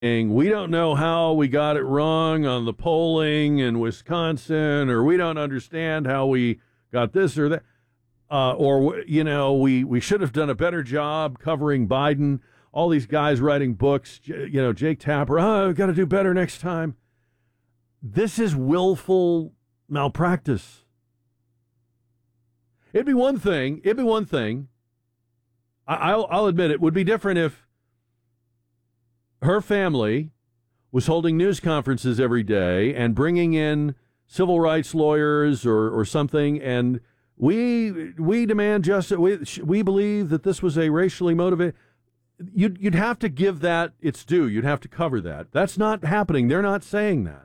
we don't know how we got it wrong on the polling in Wisconsin, or we don't understand how we got this or that, or we should have done a better job covering Biden. All these guys writing books, Jake Tapper, we've got to do better next time. This is willful malpractice. It'd be one thing. I'll admit it would be different if her family was holding news conferences every day and bringing in civil rights lawyers or something, and we demand justice. We believe that this was a racially motivated. You'd have to give that its due. You'd have to cover that. That's not happening. They're not saying that.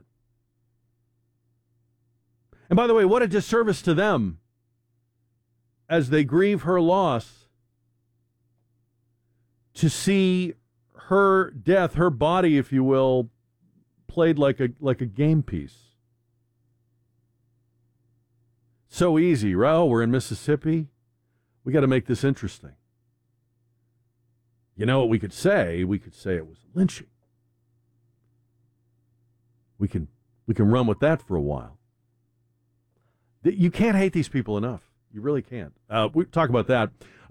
And by the way, what a disservice to them as they grieve her loss to see her death, her body, if you will, played like a game piece. So easy, right? Oh, we're in Mississippi. We got to make this interesting. You know what we could say? We could say it was lynching. We can run with that for a while. You can't hate these people enough. You really can't. We talk about that.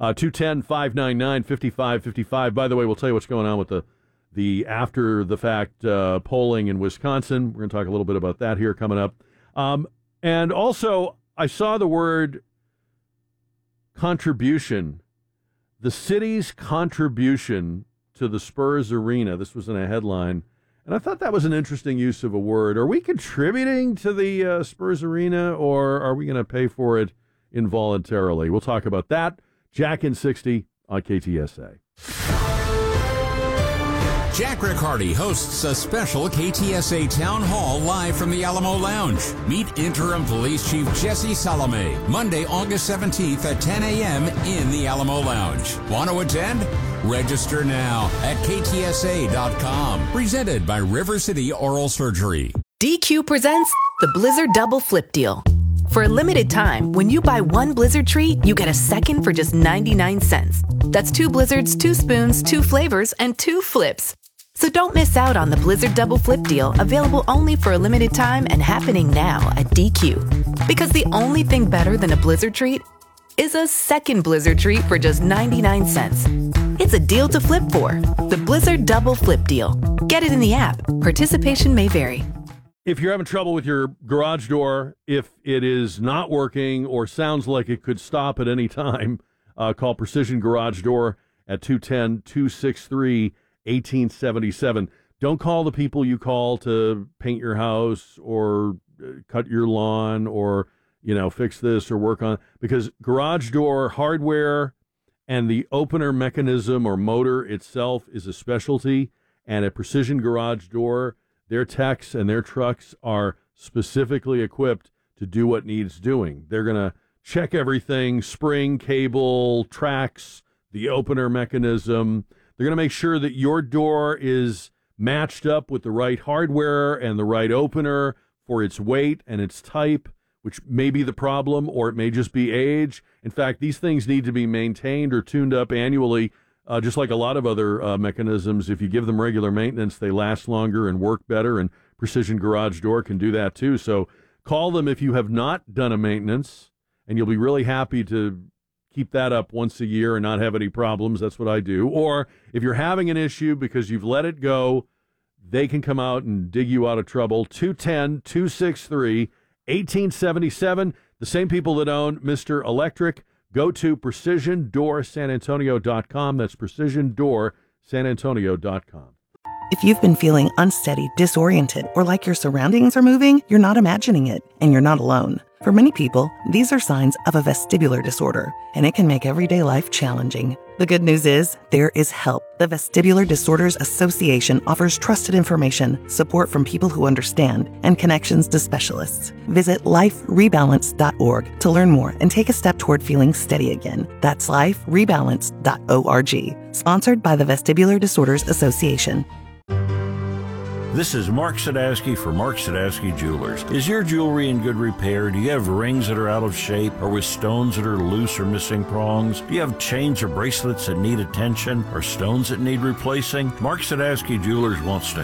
210-599-5555. By the way, we'll tell you what's going on with the after-the-fact polling in Wisconsin. We're going to talk a little bit about that here coming up. And also, I saw the word contribution. The city's contribution to the Spurs arena. This was in a headline. And I thought that was an interesting use of a word. Are we contributing to the Spurs arena, or are we going to pay for it involuntarily? We'll talk about that. Jack in 60 on KTSA. Jack Riccardi hosts a special KTSA Town Hall live from the Alamo Lounge. Meet Interim Police Chief Jesse Salome, Monday, August 17th at 10 a.m. in the Alamo Lounge. Want to attend? Register now at ktsa.com. Presented by River City Oral Surgery. DQ presents the Blizzard Double Flip Deal. For a limited time, when you buy one Blizzard treat, you get a second for just 99 cents. That's 2 Blizzards, 2 spoons, 2 flavors, and 2 flips. So don't miss out on the Blizzard Double Flip Deal, available only for a limited time and happening now at DQ. Because the only thing better than a Blizzard treat is a second Blizzard treat for just 99 cents. It's a deal to flip for. The Blizzard Double Flip Deal. Get it in the app. Participation may vary. If you're having trouble with your garage door, if it is not working or sounds like it could stop at any time, call Precision Garage Door at 210-263-1877. Don't call the people you call to paint your house or cut your lawn or, fix this or work on, because garage door hardware and the opener mechanism or motor itself is a specialty. And at Precision Garage Door, their techs and their trucks are specifically equipped to do what needs doing. They're going to check everything, spring, cable, tracks, the opener mechanism. They're going to make sure that your door is matched up with the right hardware and the right opener for its weight and its type, which may be the problem, or it may just be age. In fact, these things need to be maintained or tuned up annually. Just like a lot of other mechanisms, if you give them regular maintenance, they last longer and work better, and Precision Garage Door can do that too. So call them if you have not done a maintenance, and you'll be really happy to keep that up once a year and not have any problems. That's what I do. Or if you're having an issue because you've let it go, they can come out and dig you out of trouble. 210-263-1877. The same people that own Mr. Electric. Go to PrecisionDoorSanAntonio.com. That's PrecisionDoorSanAntonio.com. If you've been feeling unsteady, disoriented, or like your surroundings are moving, you're not imagining it, and you're not alone. For many people, these are signs of a vestibular disorder, and it can make everyday life challenging. The good news is, there is help. The Vestibular Disorders Association offers trusted information, support from people who understand, and connections to specialists. Visit liferebalance.org to learn more and take a step toward feeling steady again. That's liferebalance.org. Sponsored by the Vestibular Disorders Association. This is Mark Sadowski for Mark Sadowski Jewelers. Is your jewelry in good repair? Do you have rings that are out of shape or with stones that are loose or missing prongs? Do you have chains or bracelets that need attention or stones that need replacing? Mark Sadowski Jewelers wants to